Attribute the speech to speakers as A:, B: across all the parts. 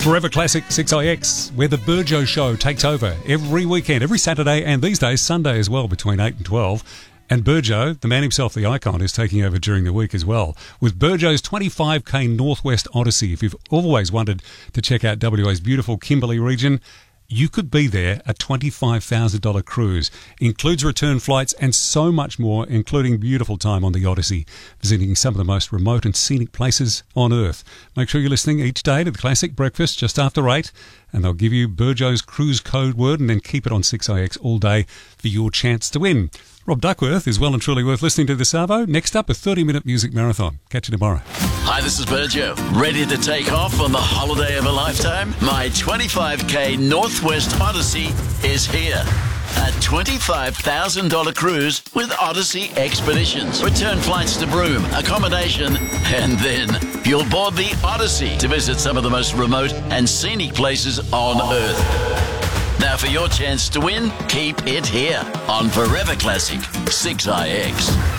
A: Forever Classic 6IX, where the Burjo Show takes over every weekend, every Saturday, and these days Sunday as well, between 8 and 12. And Burjo, the man himself, the icon, is taking over during the week as well, with Burjo's 25k Northwest Odyssey. If you've always wanted to check out WA's beautiful Kimberley region, you could be there. A $25,000 cruise includes return flights and so much more, including beautiful time on the Odyssey, visiting some of the most remote and scenic places on Earth. Make sure you're listening each day to the Classic Breakfast just after 8, and they'll give you Burjo's cruise code word and then keep it on 6IX all day for your chance to win. Rob Duckworth is well and truly worth listening to this Savo. Next up, a 30-minute music marathon. Catch you tomorrow.
B: Hi, this is Burjo. Ready to take off on the holiday of a lifetime? My 25k Northwest Odyssey is here. A $25,000 cruise with Odyssey Expeditions. Return flights to Broome, accommodation, and then you'll board the Odyssey to visit some of the most remote and scenic places on Earth. Now for your chance to win, keep it here on Forever Classic 6IX.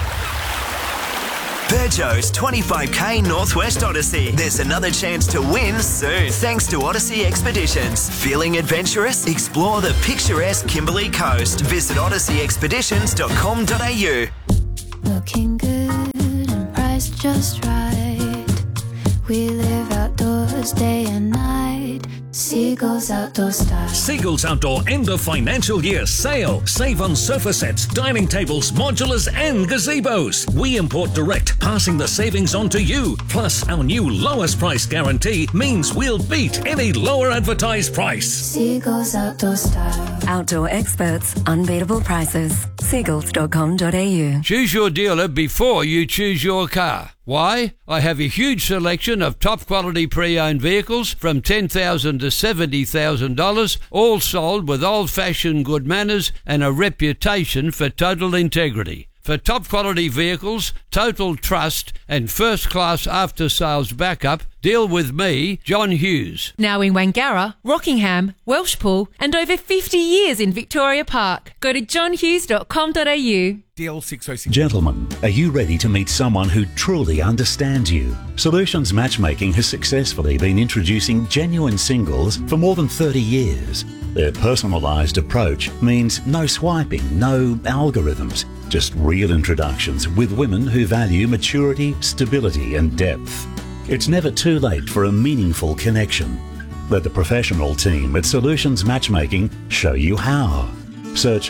C: Burjo's 25k Northwest Odyssey. There's another chance to win soon, thanks to Odyssey Expeditions. Feeling adventurous? Explore the picturesque Kimberley coast. Visit odysseyexpeditions.com.au.
D: Looking good and priced just right. We live outdoors day and night. Seagulls Outdoor Style.
E: Seagulls Outdoor end of financial year sale. Save on sofa sets, dining tables, modulars and gazebos. We import direct, passing the savings on to you. Plus, our new lowest price guarantee means we'll beat any lower advertised price.
D: Seagulls Outdoor Style.
F: Outdoor experts, unbeatable prices. Seagulls.com.au.
G: Choose your dealer before you choose your car. Why? I have a huge selection of top quality pre-owned vehicles from $10,000 to $70,000, all sold with old-fashioned good manners and a reputation for total integrity. For top quality vehicles, total trust and first-class after-sales backup, deal with me, John Hughes.
H: Now in Wangara, Rockingham, Welshpool and over 50 years in Victoria Park. Go to johnhughes.com.au.
I: DL606. Gentlemen, are you ready to meet someone who truly understands you? Solutions Matchmaking has successfully been introducing genuine singles for more than 30 years. Their personalised approach means no swiping, no algorithms, just real introductions with women who value maturity, stability and depth. It's never too late for a meaningful connection. Let the professional team at Solutions Matchmaking show you how. Search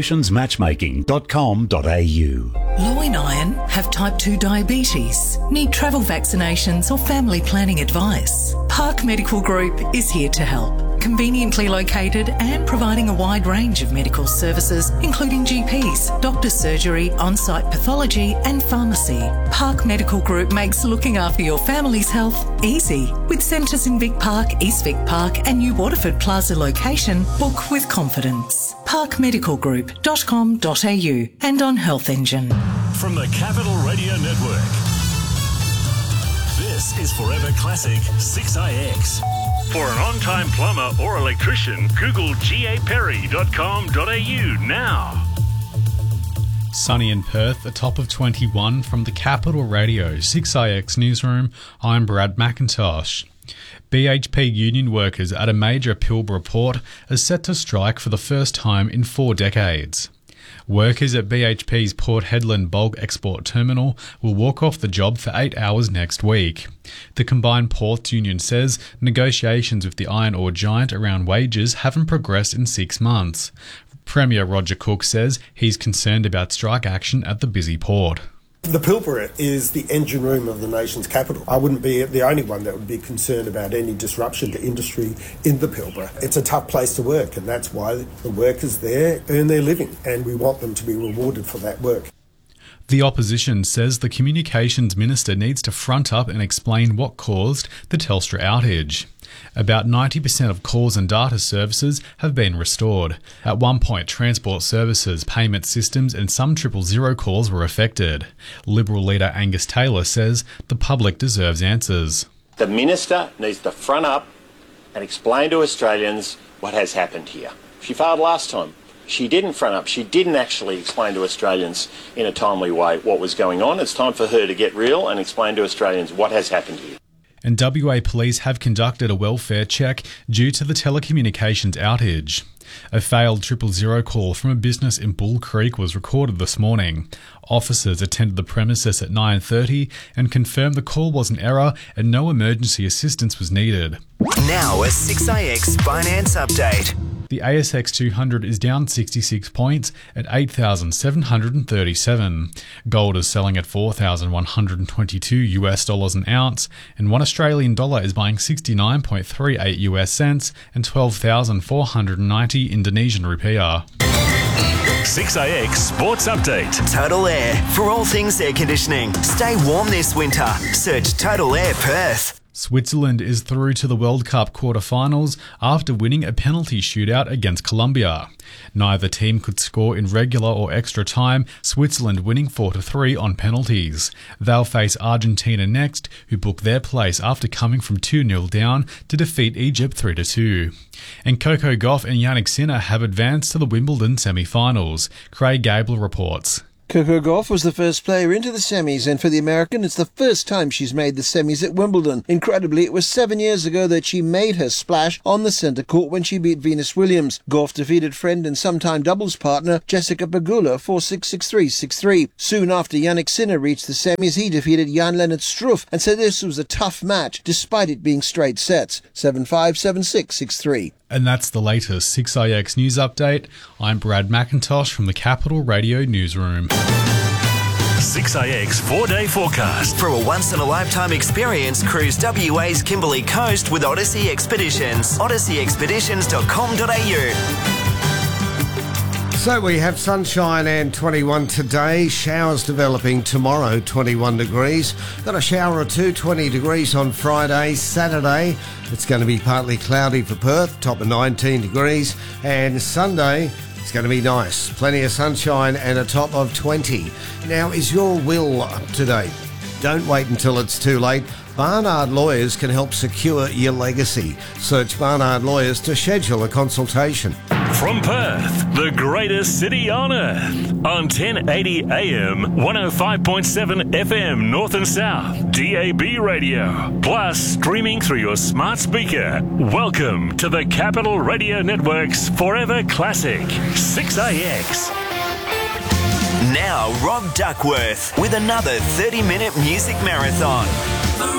I: solutionsmatchmaking.com.au.
J: Law and Iron have type 2 diabetes, need travel vaccinations or family planning advice. Park Medical Group is here to help. Conveniently located and providing a wide range of medical services, including GPs, doctor's surgery, on-site pathology and pharmacy. Park Medical Group makes looking after your family's health easy. With centres in Vic Park, East Vic Park and New Waterford Plaza location, book with confidence. parkmedicalgroup.com.au and on Health Engine.
K: From the Capital Radio Network, this is Forever Classic 6IX. For an on-time plumber or electrician, Google gaperry.com.au now.
L: Sunny in Perth, a top of 21 from the Capital Radio 6IX newsroom. I'm Brad McIntosh. BHP union workers at a major Pilbara port are set to strike for the first time in 4 decades. Workers at BHP's Port Hedland bulk export terminal will walk off the job for 8 hours next week. The Combined Ports Union says negotiations with the iron ore giant around wages haven't progressed in 6 months. Premier Roger Cook says he's concerned about strike action at the busy port.
M: The Pilbara is the engine room of the nation's capital. I wouldn't be the only one that would be concerned about any disruption to industry in the Pilbara. It's a tough place to work, and that's why the workers there earn their living, and we want them to be rewarded for that work.
L: The opposition says the Communications Minister needs to front up and explain what caused the Telstra outage. About 90% of calls and data services have been restored. At one point, transport services, payment systems and some 000 calls were affected. Liberal leader Angus Taylor says the public deserves answers.
N: The Minister needs to front up and explain to Australians what has happened here. She failed last time. She didn't front up. She didn't actually explain to Australians in a timely way what was going on. It's time for her to get real and explain to Australians what has happened here.
L: And WA Police have conducted a welfare check due to the telecommunications outage. A failed 000 call from a business in Bull Creek was recorded this morning. Officers attended the premises at 9:30 and confirmed the call was an error and no emergency assistance was needed.
C: Now a 6IX Finance Update.
L: The ASX 200 is down 66 points at 8,737. Gold is selling at $4,122 an ounce, and $1 Australian dollar is buying 69.38 US cents and 12,490 Indonesian rupiah.
K: 6IX Sports Update.
C: Total Air. For all things air conditioning, stay warm this winter. Search Total Air Perth.
L: Switzerland is through to the World Cup quarter-finals after winning a penalty shootout against Colombia. Neither team could score in regular or extra time, Switzerland winning 4-3 on penalties. They'll face Argentina next, who booked their place after coming from 2-0 down to defeat Egypt 3-2. And Coco Gauff and Jannik Sinner have advanced to the Wimbledon semi-finals. Craig Gable reports.
O: Coco Gauff was the first player into the semis, and for the American, it's the first time she's made the semis at Wimbledon. Incredibly, it was 7 years ago that she made her splash on the centre court when she beat Venus Williams. Gauff defeated friend and sometime doubles partner Jessica Pegula 4-6, 6-3, 6-3. Soon after Jannik Sinner reached the semis, he defeated Jan-Lennard Struff and said this was a tough match, despite it being straight sets, 7-5, 7-6, 6-3.
L: And that's the latest 6IX News Update. I'm Brad McIntosh from the Capital Radio Newsroom.
K: 6IX 4-day forecast.
C: For a once-in-a-lifetime experience, cruise WA's Kimberley Coast with Odyssey Expeditions. odysseyexpeditions.com.au.
P: So we have sunshine and 21 today, showers developing tomorrow, 21 degrees. Got a shower or two, 20 degrees on Friday. Saturday, it's going to be partly cloudy for Perth, top of 19 degrees. And Sunday, it's going to be nice. Plenty of sunshine and a top of 20. Now, is your will up to date? Don't wait until it's too late. Barnard Lawyers can help secure your legacy. Search Barnard Lawyers to schedule a consultation.
K: From Perth, the greatest city on earth, on 1080 AM, 105.7 FM North and South, DAB radio, plus streaming through your smart speaker. Welcome to the Capital Radio Network's Forever Classic, 6IX.
C: Now Rob Duckworth with another 30-minute music marathon.